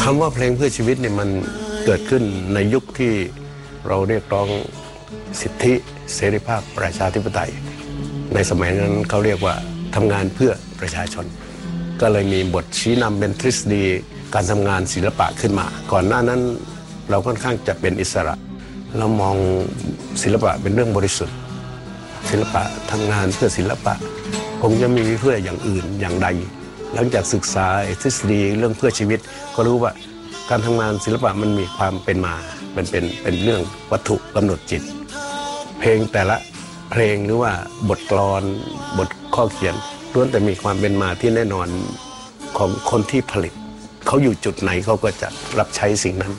ำว่าเพลงเพื่อชีวิตเนี่ยมันเกิดขึ้นในยุคที่เราเรียกร้องสิทธิเสรีภาพประชาธิปไตยในสมัยนั้นเขาเรียกว่าทำงานเพื่อประชาชนก็เลยมีบทชี้นำเป็นทฤษฎีการทำงานศิลปะขึ้นมาก่อนหน้านั้นเราค่อนข้างจะเป็นอิสระเรามองศิลปะเป็นเรื่องบริสุทธิ์ศิลปะทำงานเพื่อศิลปะคงจะมีเพื่ออย่างอื่นอย่างใดหลังจากศึกษาทฤษฎีเรื่องเพื่อชีวิตก็รู้ว่าการทำงานศิลปะมันมีความเป็นมาเป็นเรื่องวัตถุกำหนดจิตเพลงแต่ละเพลงหรือว่าบทกลอนบทข้อเขียนล้วนแต่มีความเป็นมาที่แน่นอนของคนที่ผลิตเขาอยู่จุดไหนเขาก็จะรับใช้สิ่งนั้น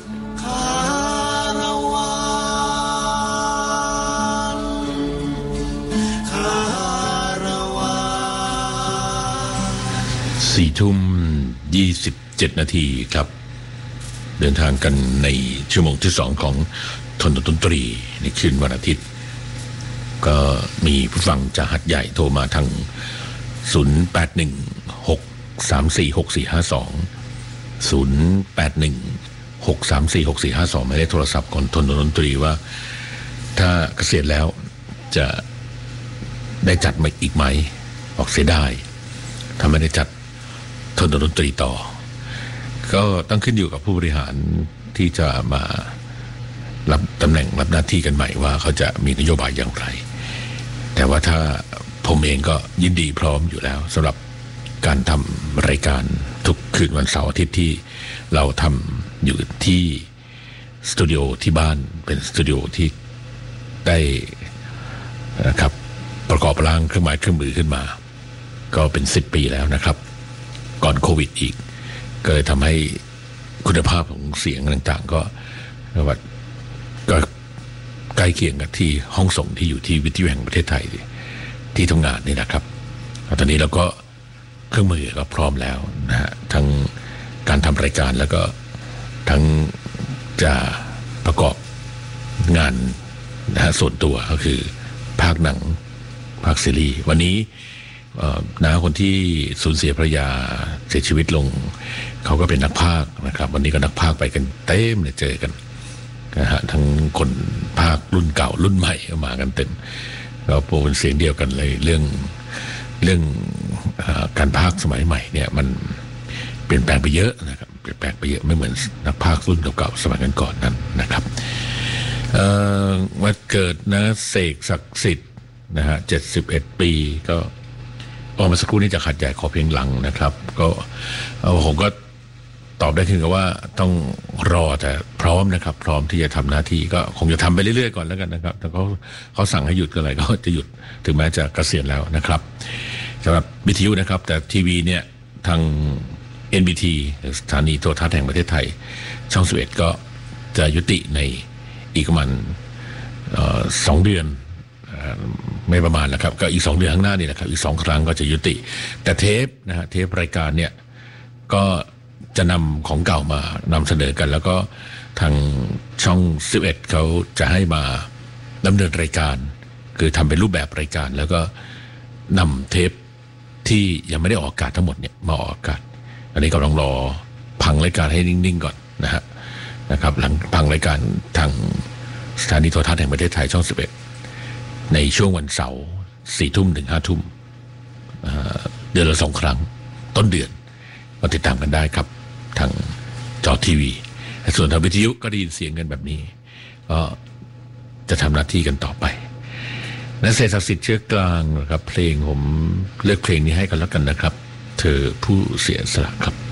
4:27 นาทีครับเดินทางกันในชั่วโมงที่2ของทนดนตรีในคืนวันอาทิตย์ก็มีผู้ฟังจากหัดใหญ่โทรมาทาง0816346452 ไม่ได้โทรศัพท์ของทนดนตรีว่าถ้าเกษียณแล้วจะได้จัดมาอีกไหมออกเสียดายถ้าไม่ได้จัดทนดนตรีต่อก็ต้องขึ้นอยู่กับผู้บริหารที่จะมารับตำแหน่งรับหน้าที่กันใหม่ว่าเขาจะมีนโยบายอย่างไรแต่ว่าถ้าผมเองก็ยินดีพร้อมอยู่แล้วสำหรับการทำรายการทุกคืนวันเสาร์อาทิตย์ที่เราทำอยู่ที่สตูดิโอที่บ้านเป็นสตูดิโอที่ได้นะครับประกอบร่างเครื่องไม้เครื่องมือขึ้นมาก็เป็น10 ปีแล้วนะครับก่อนโควิดอีกก็เลยทำให้คุณภาพของเสียงต่างๆก็ใกล้เคียงกับที่ห้องส่งที่อยู่ที่วิทยุแห่งประเทศไทยที่ทำงานนี่นะครับตอนนี้เราก็เครื่องมือก็พร้อมแล้วนะฮะทั้งการทำรายการแล้วก็ทั้งจะประกอบงานนะฮะส่วนตัวก็คือภาคหนังภาคซีรีส์วันนี้น้าคนที่สูญเสียภรรยาเสียชีวิตลงเขาก็เป็นนักพากย์นะครับวันนี้ก็นักพากย์ไปกันเต็มเลยเจอกันนะฮะทั้งคนพากย์รุ่นเก่ารุ่นใหม่มากันเต็มเราโปรเป็นเสียงเดียวกันเลยเรื่องการพากย์สมัยใหม่เนี่ยมันเปลี่ยนแปลงไปเยอะนะครับเปลี่ยนแปลงไปเยอะไม่เหมือนนักพากย์รุ่นเก่าๆสมัยก่อนนั้นนะครับวันเกิดนะเสกศักดิ์สิทธิ์นะฮะ71 ปีก็ออกมาสักครู่นี้จากหัดใหญ่ขอเพียงหลังนะครับก็ผมก็ตอบได้คือว่าต้องรอแต่พร้อมนะครับพร้อมที่จะทำหน้าที่ก็คงจะทำไปเรื่อยๆก่อนแล้วกันนะครับแต่เขาสั่งให้หยุดก็อะไรก็จะหยุดถึงแม้จะเกษียณแล้วนะครับสำหรับวิทยุนะครับแต่ทีวีเนี่ยทาง NBT สถานีโทรทัศน์แห่งประเทศไทยช่อง11ก็จะยุติในอีกประมาณ2 เดือนไม่ประมาณแล้วครับก็อีก2 เดือนข้างหน้านี่นะครับอีก2 ครั้งก็จะยุติแต่เทปนะฮะเทปรายการเนี่ยก็จะนำของเก่ามานำเสนอกันแล้วก็ทางช่อง11เขาจะให้มาดำเนินรายการคือทำเป็นรูปแบบรายการแล้วก็นำเทปที่ยังไม่ได้ออกอากาศทั้งหมดเนี่ยมาออกอากาศอันนี้กำลังรอพังรายการให้นิ่งๆก่อนนะครับหลังพังรายการทางสถานีโทรทัศน์แห่งประเทศไทยช่อง11ในช่วงวันเสาร์4 ทุ่มถึง5 ทุ่มเดือนละ2 ครั้งต้นเดือนก็ติดตามกันได้ครับทางจอทีวีส่วนทางวิทยุก็ได้ยินเสียงกันแบบนี้ก็จะทำหน้าที่กันต่อไปและเศรษฐศักดิ์สิทธิ์เชื้อกลางนะครับเพลงผมเลือกเพลงนี้ให้กันแล้วกันนะครับเธอผู้เสียสละครับ